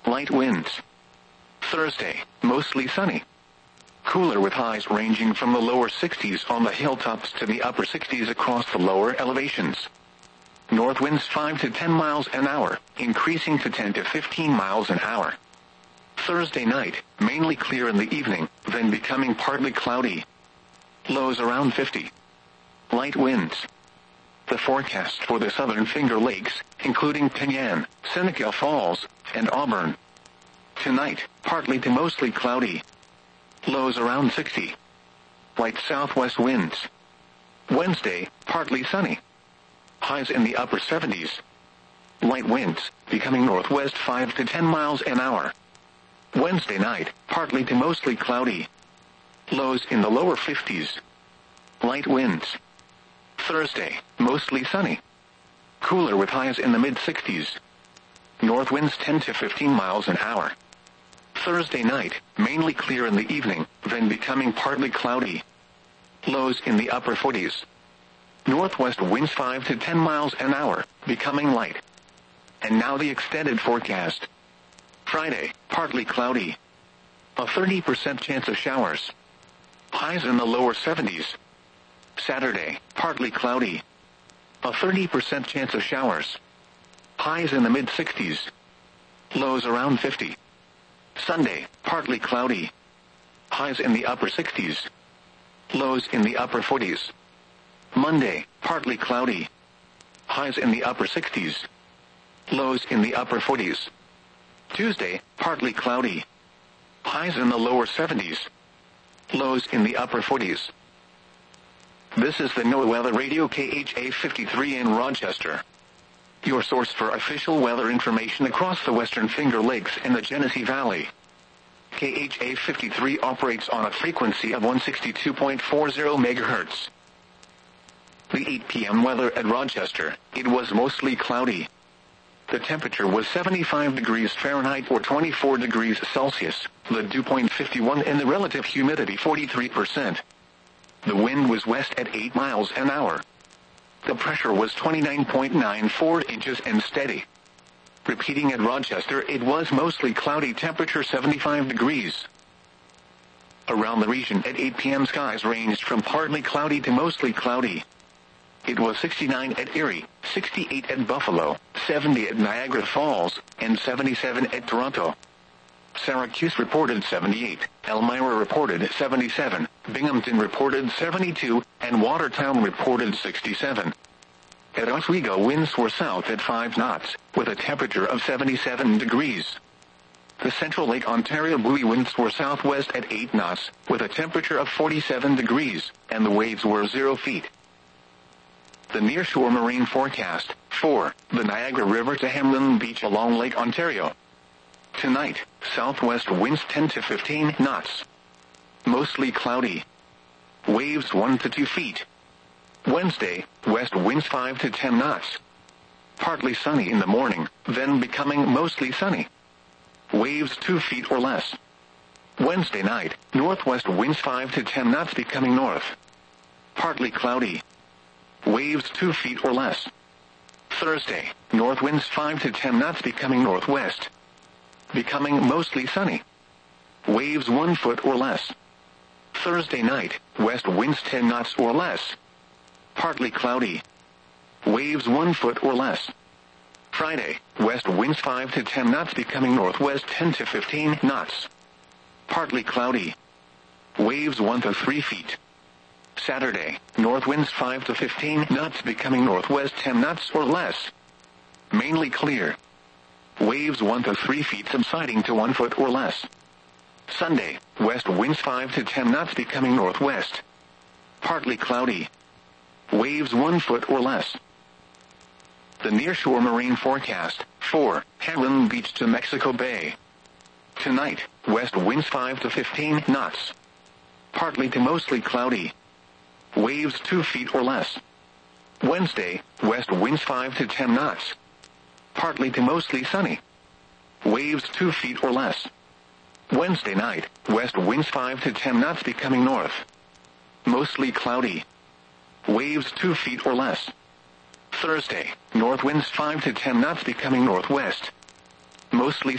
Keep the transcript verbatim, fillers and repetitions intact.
light winds. Thursday, mostly sunny. Cooler with highs ranging from the lower sixties on the hilltops to the upper sixties across the lower elevations. North winds five to ten miles an hour, increasing to ten to fifteen miles an hour. Thursday night, mainly clear in the evening, then becoming partly cloudy. Lows around fifty. Light winds. The forecast for the southern Finger Lakes, including Penyan, Seneca Falls, and Auburn. Tonight, partly to mostly cloudy. Lows around sixty. Light southwest winds. Wednesday, partly sunny. Highs in the upper seventies. Light winds, becoming northwest five to ten miles an hour. Wednesday night, partly to mostly cloudy. Lows in the lower fifties. Light winds. Thursday, mostly sunny. Cooler with highs in the mid-sixties. North winds ten to fifteen miles an hour. Thursday night, mainly clear in the evening, then becoming partly cloudy. Lows in the upper forties. Northwest winds five to ten miles an hour, becoming light. And now the extended forecast. Friday, partly cloudy. A thirty percent chance of showers. Highs in the lower seventies. Saturday, partly cloudy. A thirty percent chance of showers. Highs in the mid-sixties. Lows around fifty. Sunday, partly cloudy. Highs in the upper sixties. Lows in the upper forties. Monday, partly cloudy. Highs in the upper sixties. Lows in the upper forties. Tuesday, partly cloudy. Highs in the lower seventies. Lows in the upper forties. This is the NOAA Weather Radio K H A fifty-three in Rochester. Your source for official weather information across the Western Finger Lakes and the Genesee Valley. K H A fifty-three operates on a frequency of one sixty-two point four zero megahertz. The eight p.m. weather at Rochester, it was mostly cloudy. The temperature was seventy-five degrees Fahrenheit or twenty-four degrees Celsius, the dew point fifty-one and the relative humidity forty-three percent. The wind was west at eight miles an hour. The pressure was twenty-nine point nine four inches and steady. Repeating at Rochester, it was mostly cloudy, temperature seventy-five degrees. Around the region at eight p.m. skies ranged from partly cloudy to mostly cloudy. It was sixty-nine at Erie, sixty-eight at Buffalo, seventy at Niagara Falls, and seventy-seven at Toronto. Syracuse reported seventy-eight, Elmira reported seventy-seven, Binghamton reported seventy-two, and Watertown reported sixty-seven. At Oswego, winds were south at five knots, with a temperature of seventy-seven degrees. The Central Lake Ontario buoy winds were southwest at eight knots, with a temperature of forty-seven degrees, and the waves were zero feet. The nearshore marine forecast, for the Niagara River to Hamlin Beach along Lake Ontario. Tonight, southwest winds ten to fifteen knots. Mostly cloudy. Waves one to two feet. Wednesday, west winds five to ten knots. Partly sunny in the morning, then becoming mostly sunny. Waves two feet or less. Wednesday night, northwest winds five to ten knots becoming north. Partly cloudy. Waves two feet or less. Thursday, north winds five to ten knots becoming northwest. Becoming mostly sunny. Waves one foot or less. Thursday night, west winds ten knots or less. Partly cloudy. Waves one foot or less. Friday, west winds five to ten knots becoming northwest ten to fifteen knots. Partly cloudy. Waves one to three feet. Saturday, north winds five to fifteen knots becoming northwest ten knots or less. Mainly clear. Waves one to three feet subsiding to one foot or less. Sunday, west winds five to ten knots becoming northwest. Partly cloudy. Waves one foot or less. The nearshore marine forecast, for Hamlin Beach to Mexico Bay. Tonight, west winds five to fifteen knots. Partly to mostly cloudy. Waves two feet or less. Wednesday, west winds five to ten knots. Partly to mostly sunny. Waves two feet or less. Wednesday night, west winds five to ten knots becoming north. Mostly cloudy. Waves two feet or less. Thursday, north winds five to ten knots becoming northwest. Mostly